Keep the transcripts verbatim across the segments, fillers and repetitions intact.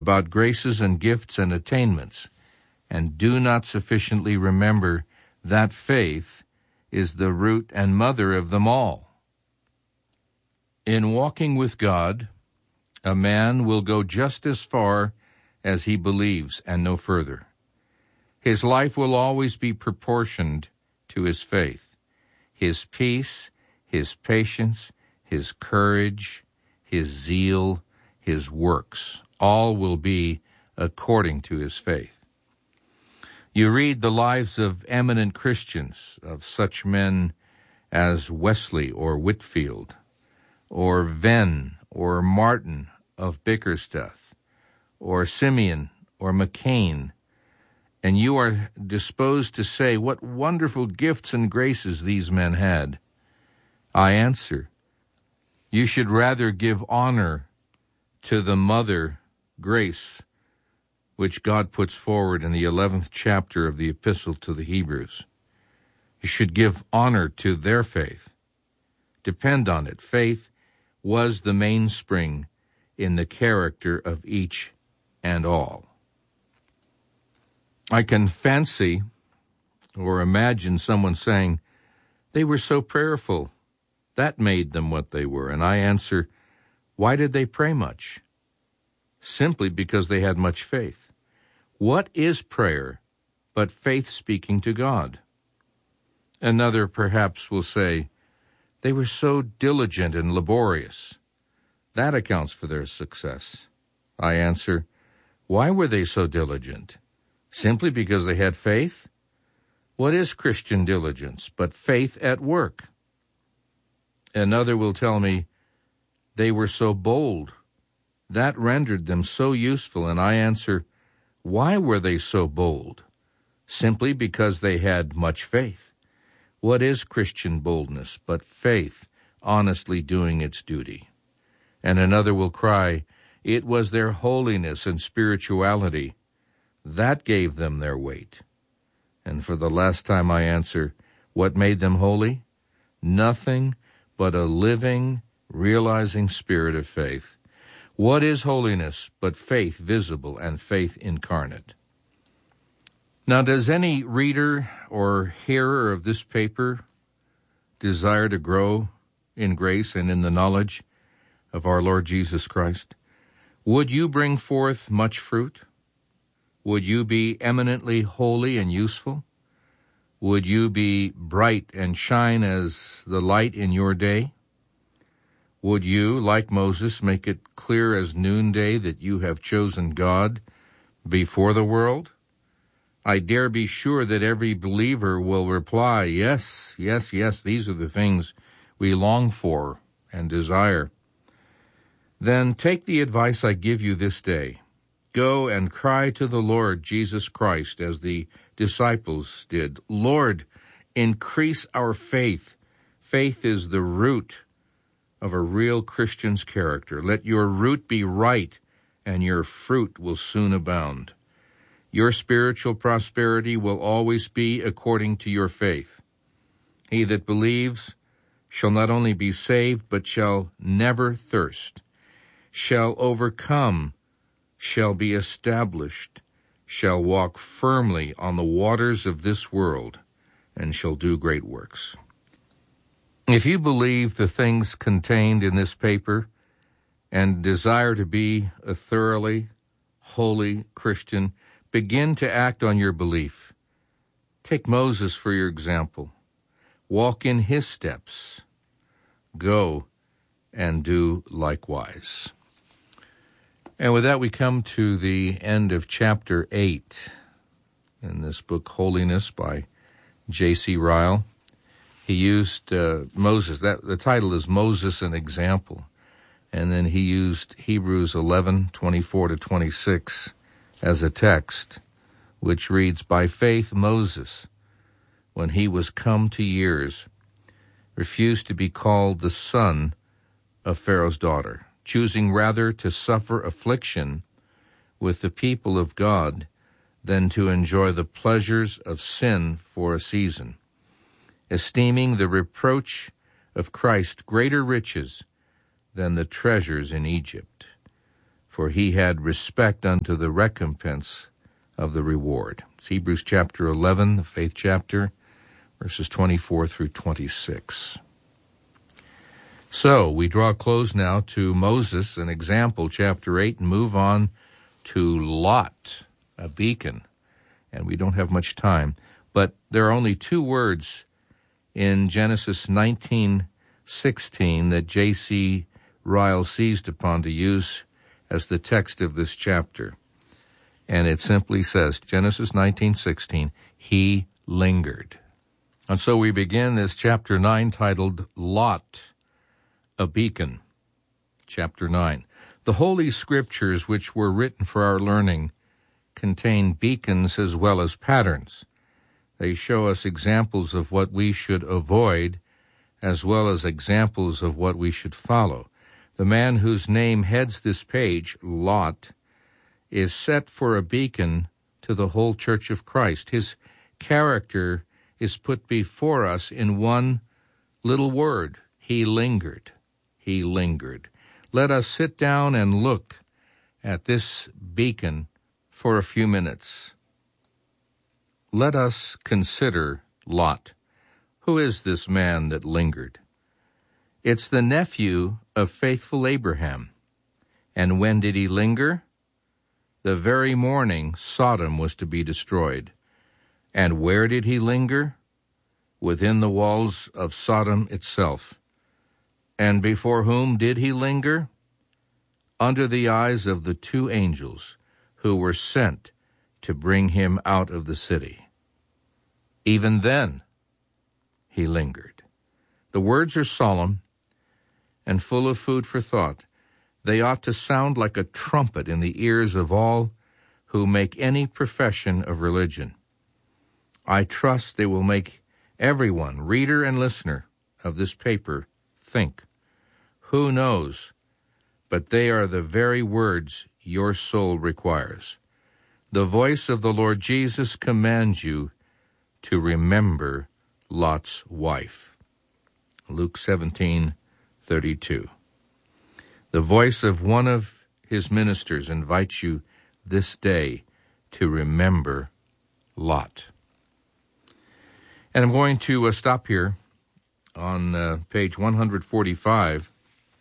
about graces and gifts and attainments, and do not sufficiently remember that faith is the root and mother of them all. In walking with God, a man will go just as far as he believes and no further. His life will always be proportioned to his faith. His peace, his patience, his courage, his zeal, his works, all will be according to his faith. You read the lives of eminent Christians, of such men as Wesley or Whitfield, or Venn or Martin of Bickersteth, or Simeon or McCain, and you are disposed to say what wonderful gifts and graces these men had. I answer, you should rather give honor to the mother, grace, which God puts forward in the eleventh chapter of the Epistle to the Hebrews. You should give honor to their faith. Depend on it. Faith was the mainspring in the character of each and all. I can fancy or imagine someone saying, they were so prayerful. That made them what they were. And I answer, why did they pray much? Simply because they had much faith. What is prayer but faith speaking to God? Another perhaps will say, they were so diligent and laborious. That accounts for their success. I answer, why were they so diligent? Simply because they had faith? What is Christian diligence but faith at work? Another will tell me, they were so bold. That rendered them so useful, and I answer, why were they so bold? Simply because they had much faith. What is Christian boldness but faith honestly doing its duty? And another will cry, it was their holiness and spirituality that gave them their weight. And for the last time I answer, what made them holy? Nothing but a living, realizing spirit of faith. What is holiness but faith visible and faith incarnate? Now, does any reader or hearer of this paper desire to grow in grace and in the knowledge of our Lord Jesus Christ? Would you bring forth much fruit? Would you be eminently holy and useful? Would you be bright and shine as the light in your day? Would you, like Moses, make it clear as noonday that you have chosen God before the world? I dare be sure that every believer will reply, yes, yes, yes, these are the things we long for and desire. Then take the advice I give you this day. Go and cry to the Lord Jesus Christ as the disciples did. Lord, increase our faith. Faith is the root of a real Christian's character. Let your root be right, and your fruit will soon abound. Your spiritual prosperity will always be according to your faith. He that believes shall not only be saved, but shall never thirst, shall overcome, shall be established, shall walk firmly on the waters of this world, and shall do great works. If you believe the things contained in this paper and desire to be a thoroughly holy Christian, begin to act on your belief. Take Moses for your example. Walk in his steps. Go and do likewise. And with that, we come to the end of chapter eight in this book, Holiness, by J C Ryle. He used uh, Moses. That the title is Moses, an Example. And then he used Hebrews eleven, twenty-four to twenty-six as a text, which reads, by faith Moses, when he was come to years, refused to be called the son of Pharaoh's daughter, choosing rather to suffer affliction with the people of God than to enjoy the pleasures of sin for a season, esteeming the reproach of Christ greater riches than the treasures in Egypt, for he had respect unto the recompense of the reward. It's Hebrews chapter eleven, the faith chapter, verses twenty-four through twenty-six. So we draw close now to Moses, an example, chapter eight, and move on to Lot, a beacon. And we don't have much time, but there are only two words in Genesis nineteen sixteen that J C Ryle seized upon to use as the text of this chapter. And it simply says, Genesis nineteen sixteen, he lingered. And so we begin this chapter nine titled Lot, a beacon. Chapter nine. The Holy Scriptures, which were written for our learning, contain beacons as well as patterns. They show us examples of what we should avoid, as well as examples of what we should follow. The man whose name heads this page, Lot, is set for a beacon to the whole Church of Christ. His character is put before us in one little word. He lingered. He lingered. Let us sit down and look at this beacon for a few minutes. Let us consider Lot. Who is this man that lingered? It's the nephew of faithful Abraham. And when did he linger? The very morning Sodom was to be destroyed. And where did he linger? Within the walls of Sodom itself. And before whom did he linger? Under the eyes of the two angels who were sent to bring him out of the city. Even then, he lingered. The words are solemn and full of food for thought. They ought to sound like a trumpet in the ears of all who make any profession of religion. I trust they will make everyone, reader and listener of this paper, think. Who knows? But they are the very words your soul requires. The voice of the Lord Jesus commands you to remember Lot's wife. Luke seventeen thirty-two. The voice of one of his ministers invites you this day to remember Lot. And I'm going to uh, stop here on uh, page one forty-five.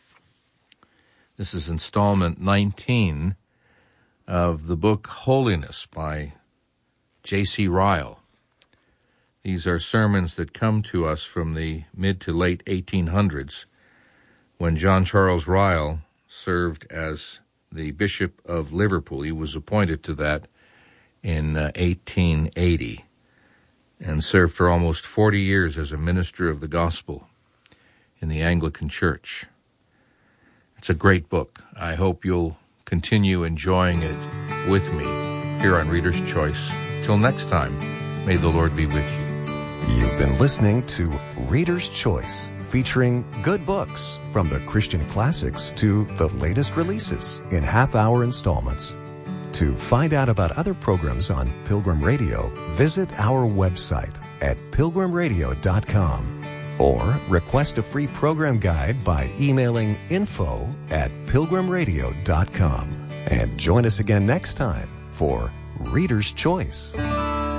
This is installment nineteen of the book Holiness by J C Ryle. These are sermons that come to us from the mid to late eighteen hundreds, when John Charles Ryle served as the Bishop of Liverpool. He was appointed to that in uh, eighteen eighty and served for almost forty years as a minister of the gospel in the Anglican Church. It's a great book. I hope you'll continue enjoying it with me here on Reader's Choice. Till next time, may the Lord be with you. You've been listening to Reader's Choice, featuring good books from the Christian classics to the latest releases in half-hour installments. To find out about other programs on Pilgrim Radio, visit our website at pilgrim radio dot com or request a free program guide by emailing info at pilgrim radio dot com. And join us again next time for Reader's Choice.